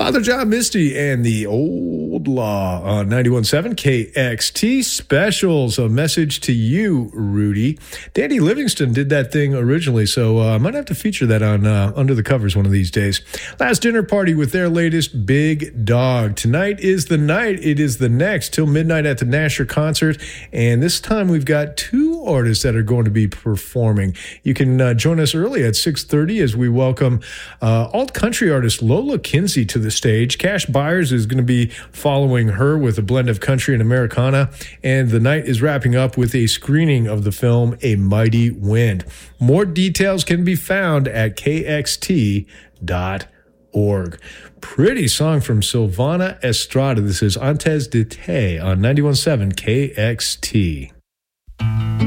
Father John Misty and the Old Law on 91.7 KXT Specials. A message to you, Rudy. Dandy Livingston did that thing originally, so I might have to feature that on Under the Covers one of these days. Last Dinner Party with their latest Big Dog. Tonight is the night. It is the next till midnight at the Nasher concert, and this time we've got two artists that are going to be performing. You can join us early at 6:30 as we welcome alt country artist Lola Kinsey to the stage. Cash Byers is going to be following her with a blend of country and Americana, and the night is wrapping up with a screening of the film A Mighty Wind. More details can be found at kxt.org. Pretty song from Silvana Estrada. This is Antes de Te on 91.7 KXT.